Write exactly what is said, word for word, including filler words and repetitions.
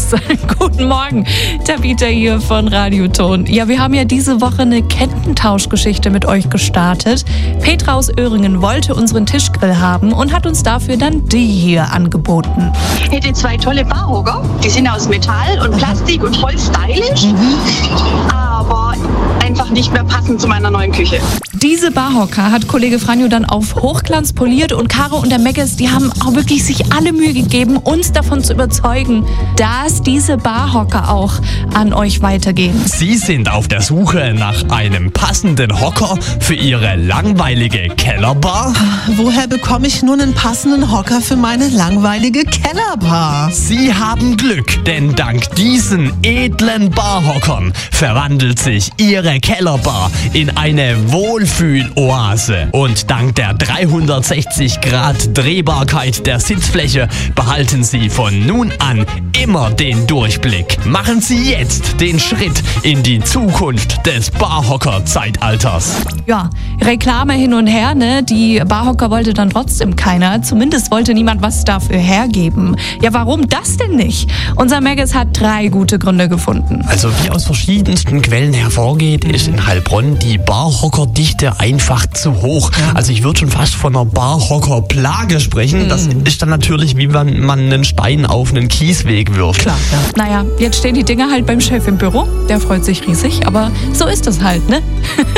Yes, guten Morgen, Tabitha hier von Radioton. Ja, wir haben ja diese Woche eine Kettentauschgeschichte mit euch gestartet. Petra aus Öhringen wollte unseren Tischgrill haben und hat uns dafür dann die hier angeboten. Ich hätte zwei tolle Barhocker, die sind aus Metall und Plastik und voll stylisch, mhm. aber einfach nicht mehr passend zu meiner neuen Küche. Diese Barhocker hat Kollege Franjo dann auf Hochglanz poliert und Caro und der Megges, die haben auch wirklich sich alle Mühe gegeben, uns davon zu überzeugen, dass diese Barhocker auch an euch weitergehen. Sie sind auf der Suche nach einem passenden Hocker für Ihre langweilige Kellerbar? Woher bekomme ich nun einen passenden Hocker für meine langweilige Kellerbar? Sie haben Glück, denn dank diesen edlen Barhockern verwandelt sich Ihre Kellerbar in eine Wohlfühloase. Und dank der dreihundertsechzig Grad Drehbarkeit der Sitzfläche behalten Sie von nun an immer den Durchblick. Machen Sie jetzt den Schritt in die Zukunft des Barhocker-Zeitalters. Ja, Reklame hin und her, ne? Die Barhocker wollte dann trotzdem keiner. Zumindest wollte niemand was dafür hergeben. Ja, warum das denn nicht? Unser Megges hat drei gute Gründe gefunden. Also wie aus verschiedensten Quellen hervorgeht, ist in Heilbronn die Barhockerdichte einfach zu hoch. Also ich würde schon fast von einer Barhockerplage sprechen. Das ist dann natürlich, wie wenn man einen Stein auf einen Kiesweg wirft. Klar, ja. Naja, jetzt stehen die Dinger halt beim Chef im Büro. Der freut sich riesig, aber so ist es halt, ne?